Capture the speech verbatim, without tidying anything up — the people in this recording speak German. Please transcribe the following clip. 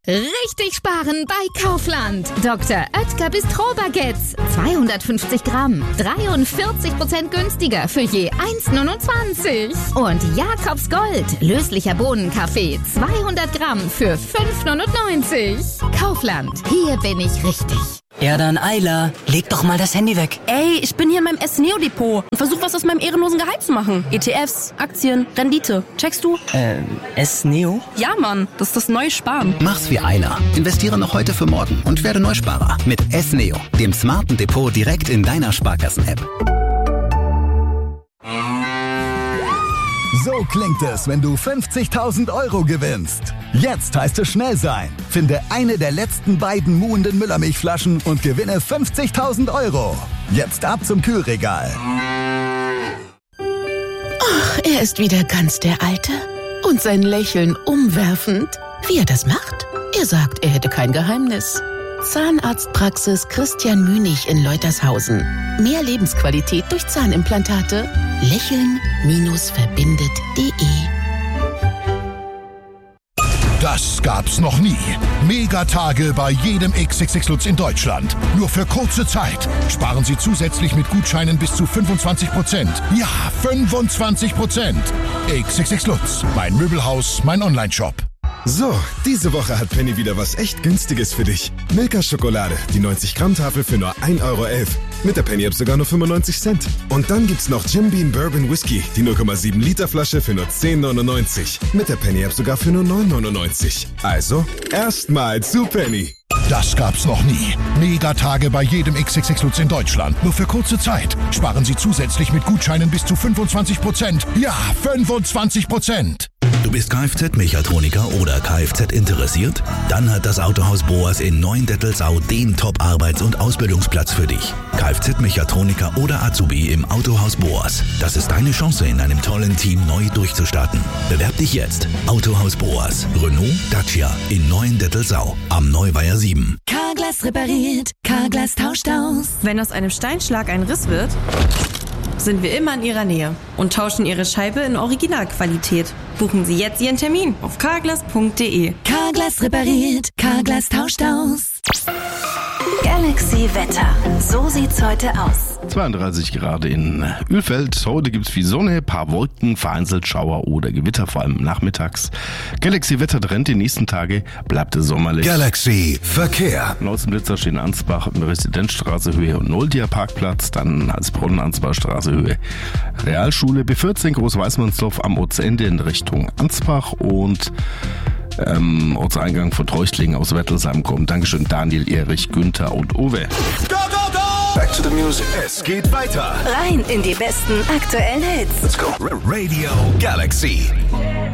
Richtig sparen bei Kaufland. Doktor Oetker Bistro-Baguettes. zweihundertfünfzig Gramm. dreiundvierzig Prozent günstiger für je eins neunundzwanzig. Und Jakobs Gold. Löslicher Bohnenkaffee. zweihundert Gramm für fünf neunundneunzig. Kaufland. Hier bin ich richtig. Ja dann, Ayla, leg doch mal das Handy weg. Ey, ich bin hier in meinem S-Neo-Depot und versuch was aus meinem ehrenlosen Gehalt zu machen. E T Fs, Aktien, Rendite. Checkst du? Ähm, S-Neo? Ja, Mann, das ist das neue Sparen. Mach's wie Ayla. Investiere noch heute für morgen und werde Neusparer mit S-Neo, dem smarten Depot direkt in deiner Sparkassen-App. So klingt es, wenn du fünfzigtausend Euro gewinnst. Jetzt heißt es schnell sein. Finde eine der letzten beiden muhenden Müllermilchflaschen und gewinne fünfzigtausend Euro. Jetzt ab zum Kühlregal. Ach, er ist wieder ganz der Alte. Und sein Lächeln umwerfend. Wie er das macht? Er sagt, er hätte kein Geheimnis. Zahnarztpraxis Christian Münig in Leutershausen. Mehr Lebensqualität durch Zahnimplantate. Lächeln verbindet punkt de. Das gab's noch nie. Megatage bei jedem X X X Lutz in Deutschland. Nur für kurze Zeit. Sparen Sie zusätzlich mit Gutscheinen bis zu fünfundzwanzig Prozent. Ja, fünfundzwanzig Prozent. X X X Lutz. Mein Möbelhaus, mein Onlineshop. So, diese Woche hat Penny wieder was echt Günstiges für dich. Milka Schokolade, die neunzig Gramm Tafel für nur ein Euro elf. Mit der Penny-App sogar nur fünfundneunzig Cent. Und dann gibt's noch Jim Beam Bourbon Whisky, die null Komma sieben Liter Flasche für nur zehn neunundneunzig. Mit der Penny-App sogar für nur neun neunundneunzig. Also, erstmal zu Penny. Das gab's noch nie. Megatage bei jedem X X X Lutz in Deutschland. Nur für kurze Zeit. Sparen Sie zusätzlich mit Gutscheinen bis zu fünfundzwanzig Prozent. Ja, fünfundzwanzig Prozent. Du bist Kfz-Mechatroniker oder Kfz interessiert? Dann hat das Autohaus Boas in Neuendettelsau den Top-Arbeits- und Ausbildungsplatz für dich. Kfz-Mechatroniker oder Azubi im Autohaus Boas. Das ist deine Chance, in einem tollen Team neu durchzustarten. Bewerb dich jetzt. Autohaus Boas. Renault, Dacia in Neuendettelsau am Neuweiher sieben. Carglass repariert, Carglass tauscht aus. Wenn aus einem Steinschlag ein Riss wird, sind wir immer in Ihrer Nähe und tauschen Ihre Scheibe in Originalqualität. Buchen Sie jetzt Ihren Termin auf carglass punkt de. Carglass repariert, Carglass tauscht aus. Galaxy Wetter. So sieht's heute aus. zweiunddreißig Grad in Ölfeld. Heute gibt's viel Sonne, paar Wolken, vereinzelt Schauer oder Gewitter, vor allem nachmittags. Galaxy Wetter Trend die nächsten Tage, bleibt es sommerlich. Galaxy Verkehr. Außenblitzer stehen Ansbach, Residenzstraße Höhe und Noldia Parkplatz, dann Halsbronn, Ansbachstraße Höhe. Realschule B vierzehn Großweißmannsdorf am Ortsende in Richtung Ansbach und Ähm, Ortseingang von Treuchtlingen aus Wettelsheim kommt. Dankeschön Daniel, Erich, Günther und Uwe. Go, go, go! Back to the music. Es geht weiter. Rein in die besten aktuellen Hits. Let's go. Radio Galaxy.